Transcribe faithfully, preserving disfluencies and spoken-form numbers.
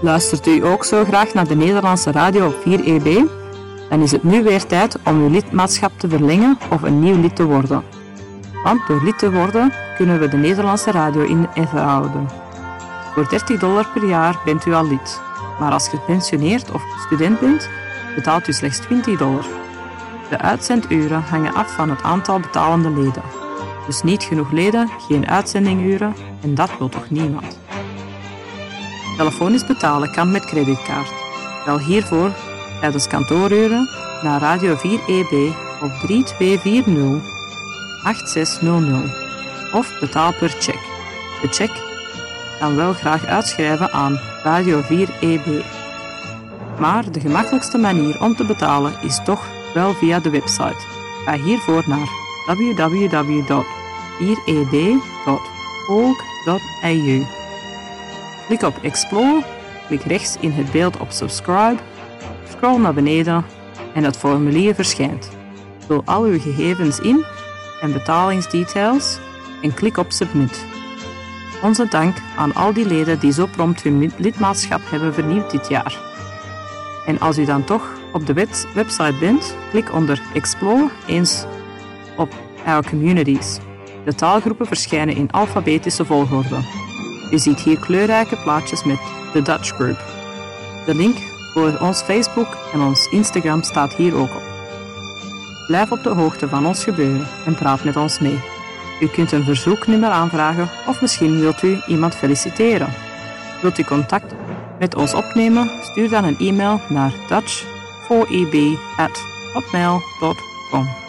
Luistert u ook zo graag naar de Nederlandse radio op vier E B? Dan is het nu weer tijd om uw lidmaatschap te verlengen of een nieuw lid te worden. Want door lid te worden kunnen we de Nederlandse radio in ere houden. Voor dertig dollar per jaar bent u al lid. Maar als je gepensioneerd of student bent, betaalt u slechts twintig dollar. De uitzenduren hangen af van het aantal betalende leden. Dus niet genoeg leden, geen uitzendinguren en dat wil toch niemand. Telefonisch betalen kan met creditkaart. Bel hiervoor tijdens kantooruren naar Radio vier E B op drie twee vier nul acht zes nul nul of betaal per cheque. De cheque kan wel graag uitschrijven aan Radio vier E B. Maar de gemakkelijkste manier om te betalen is toch wel via de website. Ga hiervoor naar w w w punt vier e b punt org punt e u. Klik op Explore, klik rechts in het beeld op Subscribe, scroll naar beneden en het formulier verschijnt. Vul al uw gegevens in en betalingsdetails en klik op Submit. Onze dank aan al die leden die zo prompt hun lidmaatschap hebben vernieuwd dit jaar. En als u dan toch op de web- website bent, klik onder Explore eens op Our Communities. De taalgroepen verschijnen in alfabetische volgorde. U ziet hier kleurrijke plaatjes met The Dutch Group. De link voor ons Facebook en ons Instagram staat hier ook op. Blijf op de hoogte van ons gebeuren en praat met ons mee. U kunt een verzoeknummer aanvragen of misschien wilt u iemand feliciteren. Wilt u contact met ons opnemen? Stuur dan een e-mail naar dutch four e b at hotmail dot com.